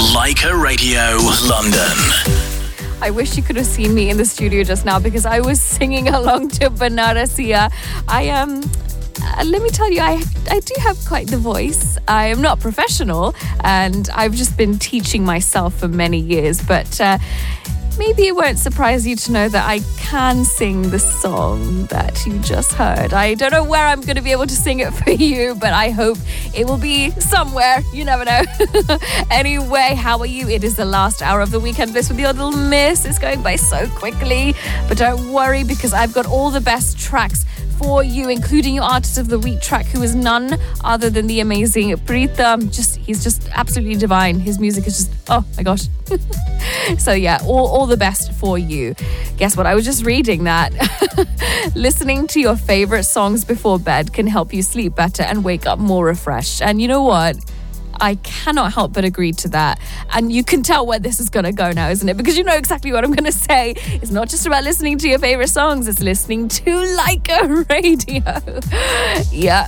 Leica Radio London. I wish you could have seen me in the studio just now because I was singing along to Banarasiya. Let me tell you, I do have quite the voice. I am not professional and I've just been teaching myself for many years, but maybe it won't surprise you to know that I can sing the song that you just heard. I don't know where I'm going to be able to sing it for you, but I hope it will be somewhere. You never know. Anyway, how are you? It is the last hour of the Weekend Bliss with your little miss. It's going by so quickly, but don't worry because I've got all the best tracks for you, including your Artist of the Week track, who is none other than the amazing Pritham. He's just absolutely divine. His music is just, oh my gosh. So yeah, all the best for you. Guess what? I was just reading that listening to your favorite songs before bed can help you sleep better and wake up more refreshed. And you know what? I cannot help but agree to that. And you can tell where this is going to go now, isn't it? Because you know exactly what I'm going to say. It's not just about listening to your favorite songs. It's listening to Leica Radio. Yeah,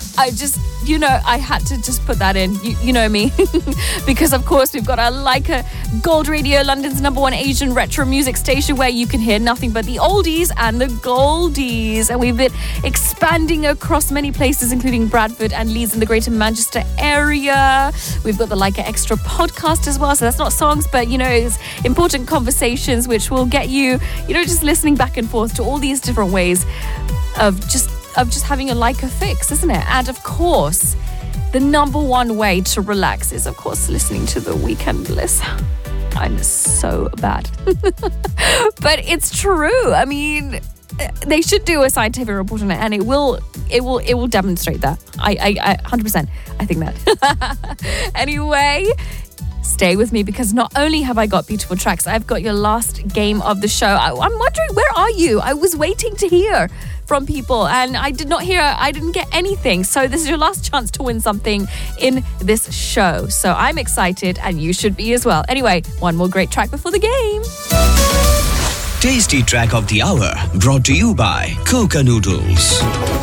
I had to just put that in. You know me. Because, of course, we've got our Leica Gold Radio, London's #1 Asian retro music station where you can hear nothing but the oldies and the goldies. And we've been expanding across many places, including Bradford and Leeds in the Greater Manchester area. We've got the Leica Extra podcast as well. So that's not songs, but, it's important conversations which will get you, just listening back and forth to all these different ways of just having a Leica fix, isn't it? And of course, the #1 way to relax is, of course, listening to the Weekend Bliss. I'm so bad. But it's true. I mean, they should do a scientific report on it, and it will demonstrate that. I 100%. I think that. Anyway, stay with me because not only have I got beautiful tracks, I've got your last game of the show. I'm wondering, where are you? I was waiting to hear from people and I didn't get anything. So this is your last chance to win something in this show. So I'm excited and you should be as well. Anyway, one more great track before the game. Tasty track of the hour brought to you by Coca Noodles.